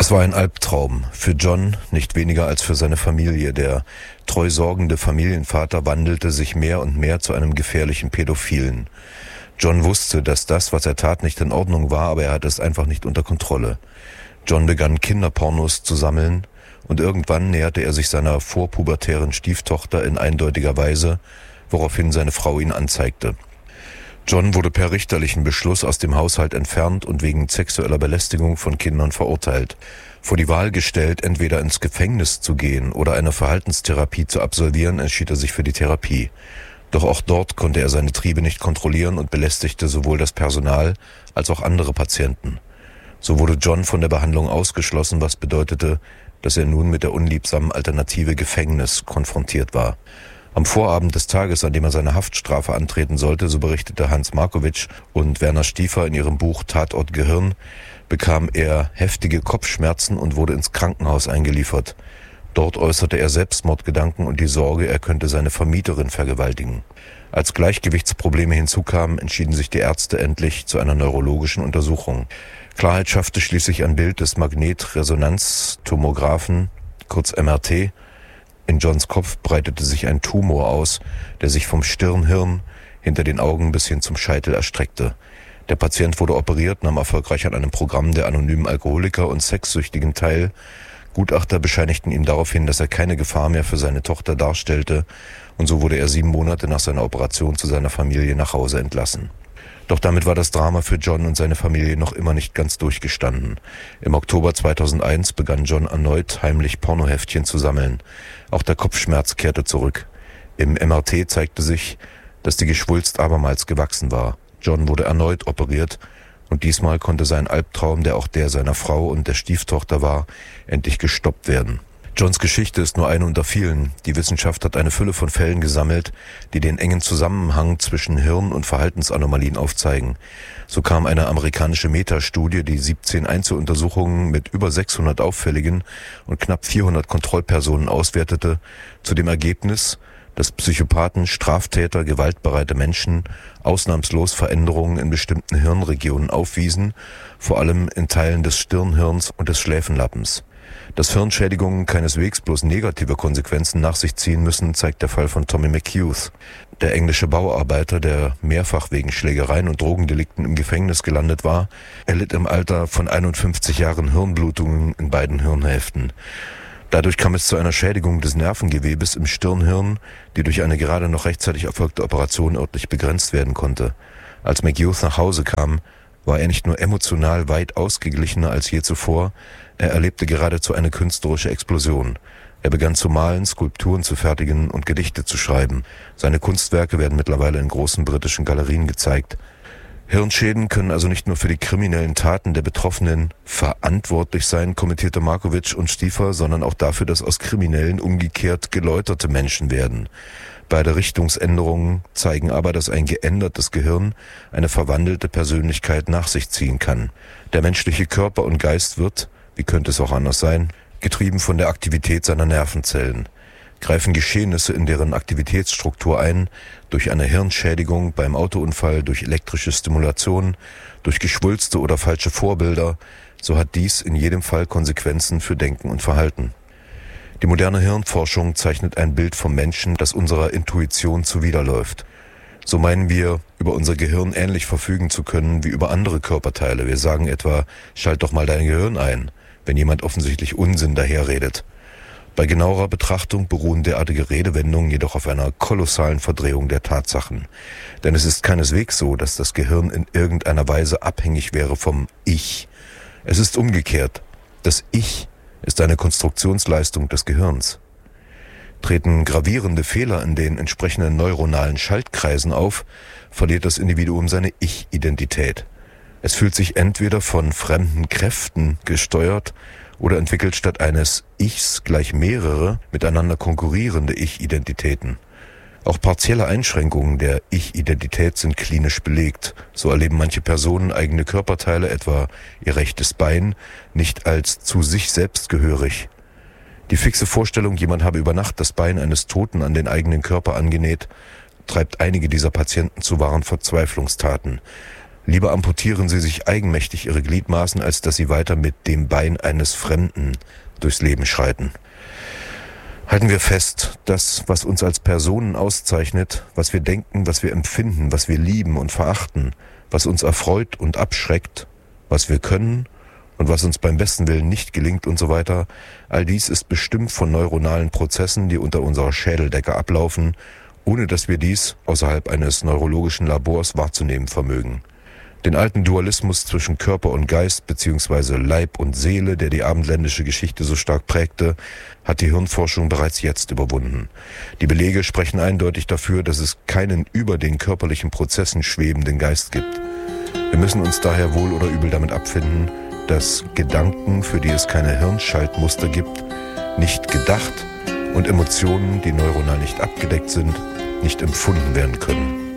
Das war ein Albtraum. Für John nicht weniger als für seine Familie. Der treu sorgende Familienvater wandelte sich mehr und mehr zu einem gefährlichen Pädophilen. John wusste, dass das, was er tat, nicht in Ordnung war, aber er hatte es einfach nicht unter Kontrolle. John begann Kinderpornos zu sammeln und irgendwann näherte er sich seiner vorpubertären Stieftochter in eindeutiger Weise, woraufhin seine Frau ihn anzeigte. John wurde per richterlichen Beschluss aus dem Haushalt entfernt und wegen sexueller Belästigung von Kindern verurteilt. Vor die Wahl gestellt, entweder ins Gefängnis zu gehen oder eine Verhaltenstherapie zu absolvieren, entschied er sich für die Therapie. Doch auch dort konnte er seine Triebe nicht kontrollieren und belästigte sowohl das Personal als auch andere Patienten. So wurde John von der Behandlung ausgeschlossen, was bedeutete, dass er nun mit der unliebsamen Alternative Gefängnis konfrontiert war. Am Vorabend des Tages, an dem er seine Haftstrafe antreten sollte, so berichtete Hans Markowitsch und Werner Stiefer in ihrem Buch Tatort Gehirn, bekam er heftige Kopfschmerzen und wurde ins Krankenhaus eingeliefert. Dort äußerte er Selbstmordgedanken und die Sorge, er könnte seine Vermieterin vergewaltigen. Als Gleichgewichtsprobleme hinzukamen, entschieden sich die Ärzte endlich zu einer neurologischen Untersuchung. Klarheit schaffte schließlich ein Bild des Magnetresonanztomographen, kurz MRT. In Johns Kopf breitete sich ein Tumor aus, der sich vom Stirnhirn hinter den Augen bis hin zum Scheitel erstreckte. Der Patient wurde operiert, nahm erfolgreich an einem Programm der anonymen Alkoholiker und Sexsüchtigen teil. Gutachter bescheinigten ihm daraufhin, dass er keine Gefahr mehr für seine Tochter darstellte, und so wurde er 7 Monate nach seiner Operation zu seiner Familie nach Hause entlassen. Doch damit war das Drama für John und seine Familie noch immer nicht ganz durchgestanden. Im Oktober 2001 begann John erneut heimlich Pornoheftchen zu sammeln. Auch der Kopfschmerz kehrte zurück. Im MRT zeigte sich, dass die Geschwulst abermals gewachsen war. John wurde erneut operiert und diesmal konnte sein Albtraum, der auch der seiner Frau und der Stieftochter war, endlich gestoppt werden. Johns Geschichte ist nur eine unter vielen. Die Wissenschaft hat eine Fülle von Fällen gesammelt, die den engen Zusammenhang zwischen Hirn- und Verhaltensanomalien aufzeigen. So kam eine amerikanische Metastudie, die 17 Einzeluntersuchungen mit über 600 auffälligen und knapp 400 Kontrollpersonen auswertete, zu dem Ergebnis, dass Psychopathen, Straftäter, gewaltbereite Menschen ausnahmslos Veränderungen in bestimmten Hirnregionen aufwiesen, vor allem in Teilen des Stirnhirns und des Schläfenlappens. Dass Hirnschädigungen keineswegs bloß negative Konsequenzen nach sich ziehen müssen, zeigt der Fall von Tommy McHugh. Der englische Bauarbeiter, der mehrfach wegen Schlägereien und Drogendelikten im Gefängnis gelandet war, erlitt im Alter von 51 Jahren Hirnblutungen in beiden Hirnhälften. Dadurch kam es zu einer Schädigung des Nervengewebes im Stirnhirn, die durch eine gerade noch rechtzeitig erfolgte Operation örtlich begrenzt werden konnte. Als McHugh nach Hause kam, war er nicht nur emotional weit ausgeglichener als je zuvor, er erlebte geradezu eine künstlerische Explosion. Er begann zu malen, Skulpturen zu fertigen und Gedichte zu schreiben. Seine Kunstwerke werden mittlerweile in großen britischen Galerien gezeigt. Hirnschäden können also nicht nur für die kriminellen Taten der Betroffenen verantwortlich sein, kommentierte Markowitsch und Stiefer, sondern auch dafür, dass aus Kriminellen umgekehrt geläuterte Menschen werden. Beide Richtungsänderungen zeigen aber, dass ein geändertes Gehirn eine verwandelte Persönlichkeit nach sich ziehen kann. Der menschliche Körper und Geist wird, wie könnte es auch anders sein, getrieben von der Aktivität seiner Nervenzellen. Greifen Geschehnisse in deren Aktivitätsstruktur ein, durch eine Hirnschädigung beim Autounfall, durch elektrische Stimulation, durch Geschwulste oder falsche Vorbilder, so hat dies in jedem Fall Konsequenzen für Denken und Verhalten. Die moderne Hirnforschung zeichnet ein Bild vom Menschen, das unserer Intuition zuwiderläuft. So meinen wir, über unser Gehirn ähnlich verfügen zu können wie über andere Körperteile. Wir sagen etwa, schalt doch mal dein Gehirn ein, wenn jemand offensichtlich Unsinn daherredet. Bei genauerer Betrachtung beruhen derartige Redewendungen jedoch auf einer kolossalen Verdrehung der Tatsachen. Denn es ist keineswegs so, dass das Gehirn in irgendeiner Weise abhängig wäre vom Ich. Es ist umgekehrt. Das Ich ist eine Konstruktionsleistung des Gehirns. Treten gravierende Fehler in den entsprechenden neuronalen Schaltkreisen auf, verliert das Individuum seine Ich-Identität. Es fühlt sich entweder von fremden Kräften gesteuert oder entwickelt statt eines Ichs gleich mehrere miteinander konkurrierende Ich-Identitäten. Auch partielle Einschränkungen der Ich-Identität sind klinisch belegt. So erleben manche Personen eigene Körperteile, etwa ihr rechtes Bein, nicht als zu sich selbst gehörig. Die fixe Vorstellung, jemand habe über Nacht das Bein eines Toten an den eigenen Körper angenäht, treibt einige dieser Patienten zu wahren Verzweiflungstaten. Lieber amputieren sie sich eigenmächtig ihre Gliedmaßen, als dass sie weiter mit dem Bein eines Fremden durchs Leben schreiten. Halten wir fest, das, was uns als Personen auszeichnet, was wir denken, was wir empfinden, was wir lieben und verachten, was uns erfreut und abschreckt, was wir können und was uns beim besten Willen nicht gelingt und so weiter, all dies ist bestimmt von neuronalen Prozessen, die unter unserer Schädeldecke ablaufen, ohne dass wir dies außerhalb eines neurologischen Labors wahrzunehmen vermögen. Den alten Dualismus zwischen Körper und Geist bzw. Leib und Seele, der die abendländische Geschichte so stark prägte, hat die Hirnforschung bereits jetzt überwunden. Die Belege sprechen eindeutig dafür, dass es keinen über den körperlichen Prozessen schwebenden Geist gibt. Wir müssen uns daher wohl oder übel damit abfinden, dass Gedanken, für die es keine Hirnschaltmuster gibt, nicht gedacht und Emotionen, die neuronal nicht abgedeckt sind, nicht empfunden werden können.